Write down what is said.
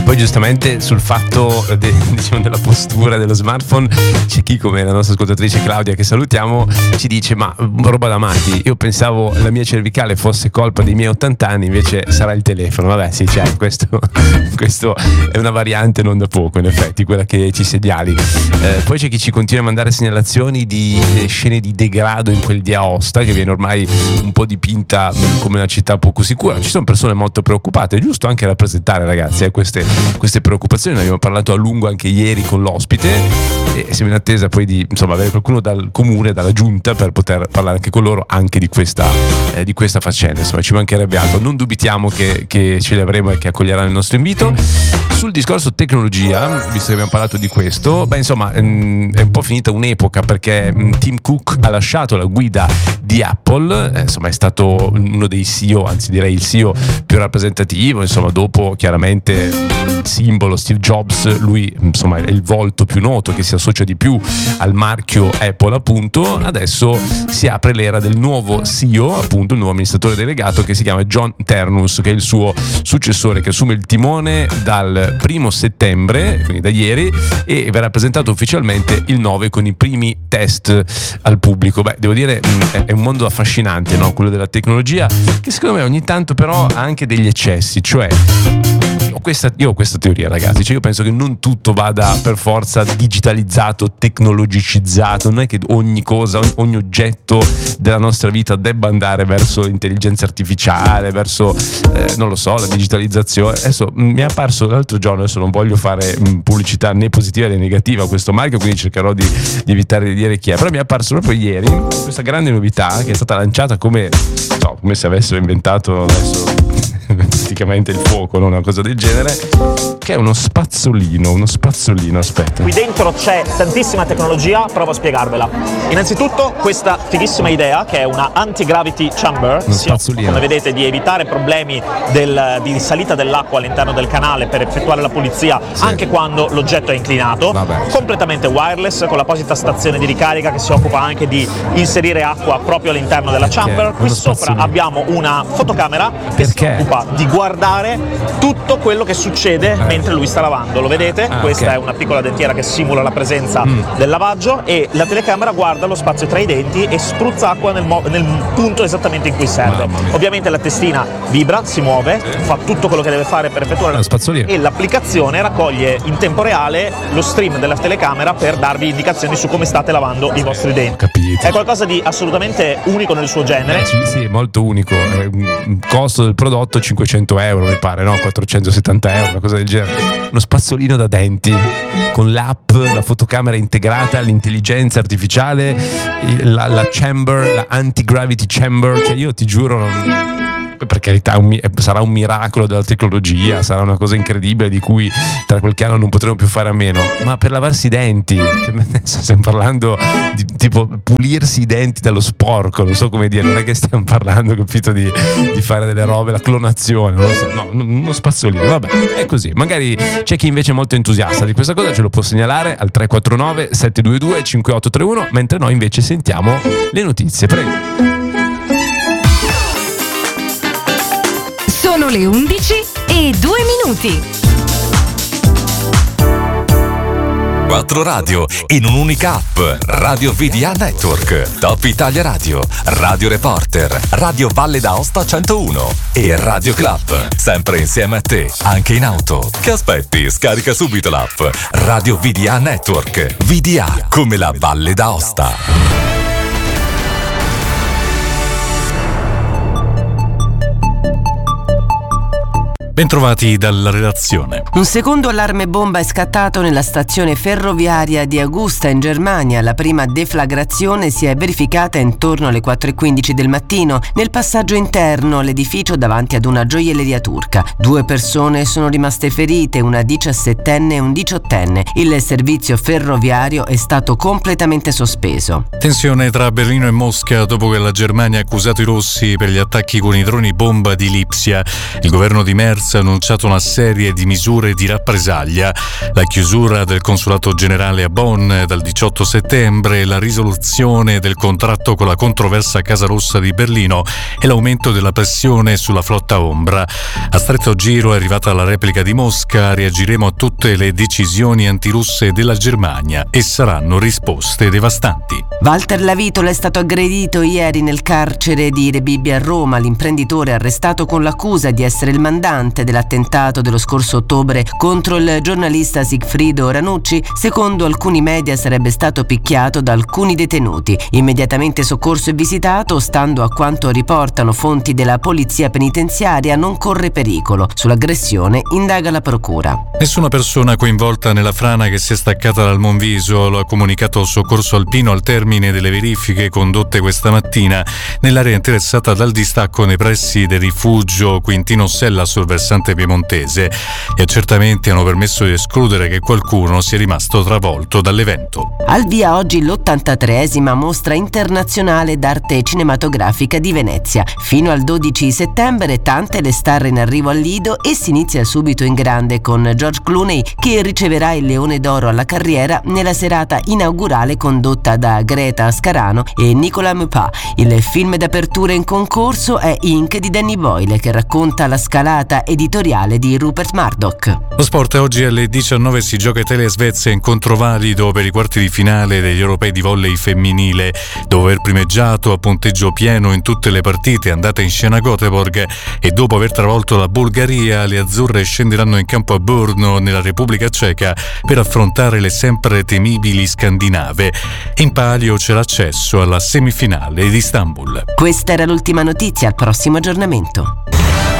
Poi giustamente sul fatto diciamo della postura dello smartphone c'è chi, come la nostra ascoltatrice Claudia, che salutiamo, ci dice: ma roba da matti, io pensavo la mia cervicale fosse colpa dei miei 80 anni, invece sarà il telefono. Vabbè, sì, cioè, questo è una variante non da poco, in effetti, quella che ci segnali. Poi c'è chi ci continua a mandare segnalazioni di scene di degrado in quel di Aosta, che viene ormai un po' dipinta come una città poco sicura. Ci sono persone molto preoccupate, è giusto anche rappresentare, ragazzi, queste preoccupazioni. Ne abbiamo parlato a lungo anche ieri con l'ospite e siamo in attesa poi di avere qualcuno dal comune, dalla giunta, per poter parlare anche con loro anche di questa faccenda. Insomma, ci mancherebbe altro. Non dubitiamo che ce li avremo e che accoglieranno il nostro invito. Sul discorso tecnologia, visto che abbiamo parlato di questo, insomma, è un po' finita un'epoca, perché Tim Cook ha lasciato la guida di Apple. Insomma, è stato uno dei CEO, anzi direi il CEO più rappresentativo, insomma, dopo chiaramente il simbolo Steve Jobs. Lui, insomma, è il volto più noto, che si associa di più al marchio Apple, appunto. Adesso si apre l'era del nuovo CEO, appunto, il nuovo amministratore delegato, che si chiama John Ternus, che è il suo successore, che assume il timone dal 1 settembre, quindi da ieri, e verrà presentato ufficialmente il 9 con i primi test al pubblico. Devo dire, è un mondo affascinante, no? Quello della tecnologia, che secondo me ogni tanto però ha anche degli eccessi. Cioè, io ho questa teoria, ragazzi, cioè io penso che non tutto vada per forza digitalizzato, tecnologicizzato. Non è che ogni cosa, ogni oggetto della nostra vita debba andare verso l'intelligenza artificiale, verso non lo so, la digitalizzazione. Adesso mi è apparso l'altro giorno, adesso non voglio fare pubblicità né positiva né negativa a questo marchio, quindi cercherò di evitare di dire chi è, però mi è apparso proprio ieri questa grande novità che è stata lanciata come se avessero inventato adesso praticamente il fuoco, no? Una cosa del genere, che è uno spazzolino, aspetta. Qui dentro c'è tantissima tecnologia, provo a spiegarvela. Innanzitutto questa fighissima idea, che è una anti-gravity chamber, come vedete, di evitare problemi di salita dell'acqua all'interno del canale per effettuare la pulizia, sì, anche quando l'oggetto è inclinato. Vabbè. Completamente wireless, con l'apposita stazione di ricarica che si occupa anche di inserire acqua proprio all'interno della chamber. Qui sopra abbiamo una fotocamera che si occupa di guardare tutto quello che succede mentre lui sta lavando. Lo vedete? Questa è una piccola dentiera che simula la presenza del lavaggio, e la telecamera guarda lo spazio tra i denti e spruzza acqua nel punto esattamente in cui serve. Ovviamente la testina vibra, si muove, fa tutto quello che deve fare per effettuare la spazzolina, e l'applicazione raccoglie in tempo reale lo stream della telecamera per darvi indicazioni su come state lavando i vostri denti. Capito. È qualcosa di assolutamente unico nel suo genere. Sì, è molto unico. Il costo del prodotto 500 euro, mi pare, no? 470 euro, una cosa del genere. Uno spazzolino da denti con l'app, la fotocamera integrata, l'intelligenza artificiale, la chamber, la anti-gravity chamber, che io ti giuro per carità sarà un miracolo della tecnologia, sarà una cosa incredibile di cui tra qualche anno non potremo più fare a meno, ma per lavarsi i denti, stiamo parlando di tipo pulirsi i denti dallo sporco, non so come dire, non è che stiamo parlando, capito, di fare delle robe, la clonazione, non lo so, no, uno spazzolino, vabbè, è così. Magari c'è chi invece è molto entusiasta di questa cosa, ce lo può segnalare al 349 722 5831, mentre noi invece sentiamo le notizie. Prego. Sono le 11:02. 4 radio in un'unica app. Radio VDA Network, Top Italia Radio, Radio Reporter, Radio Valle d'Aosta 101 e Radio Club. Sempre insieme a te, anche in auto. Che aspetti? Scarica subito l'app Radio VDA Network. VDA come la Valle d'Aosta. Bentrovati dalla redazione. Un secondo allarme bomba è scattato nella stazione ferroviaria di Augusta in Germania. La prima deflagrazione si è verificata intorno alle 4:15 del mattino nel passaggio interno all'edificio davanti ad una gioielleria turca. 2 persone sono rimaste ferite, una 17enne e un 18enne. Il servizio ferroviario è stato completamente sospeso. Tensione tra Berlino e Mosca dopo che la Germania ha accusato i rossi per gli attacchi con i droni bomba di Lipsia. Il governo di Merz scorsa ha annunciato una serie di misure di rappresaglia: la chiusura del consolato generale a Bonn dal 18 settembre, la risoluzione del contratto con la controversa Casa Rossa di Berlino e l'aumento della pressione sulla flotta ombra. A stretto giro è arrivata la replica di Mosca: reagiremo a tutte le decisioni antirusse della Germania e saranno risposte devastanti. Walter Lavitola è stato aggredito ieri nel carcere di Rebibbia a Roma. L'imprenditore arrestato con l'accusa di essere il mandante dell'attentato dello scorso ottobre contro il giornalista Sigfrido Ranucci, secondo alcuni media sarebbe stato picchiato da alcuni detenuti. Immediatamente soccorso e visitato, stando a quanto riportano fonti della polizia penitenziaria, non corre pericolo. Sull'aggressione indaga la procura. Nessuna persona coinvolta nella frana che si è staccata dal Monviso, lo ha comunicato Soccorso Alpino al termine delle verifiche condotte questa mattina nell'area interessata dal distacco nei pressi del rifugio Quintino Sella sul versante piemontese. Gli accertamenti hanno permesso di escludere che qualcuno sia rimasto travolto dall'evento. Al via oggi l'83esima Mostra Internazionale d'Arte Cinematografica di Venezia. Fino al 12 settembre tante le star in arrivo al Lido e si inizia subito in grande con George Clooney, che riceverà il Leone d'Oro alla carriera nella serata inaugurale condotta da Greta Scarano e Nicolas Meupà. Il film d'apertura in concorso è Ink di Danny Boyle, che racconta la scalata editoriale di Rupert Murdoch. Lo sport: oggi alle 19 si gioca Italia-Svezia, incontro valido per i quarti di finale degli europei di volley femminile. Dopo aver primeggiato a punteggio pieno in tutte le partite andate in scena a Göteborg e dopo aver travolto la Bulgaria, le azzurre scenderanno in campo a Brno nella Repubblica Ceca per affrontare le sempre temibili scandinave. In palio c'è l'accesso alla semifinale di Istanbul. Questa era l'ultima notizia, al prossimo aggiornamento.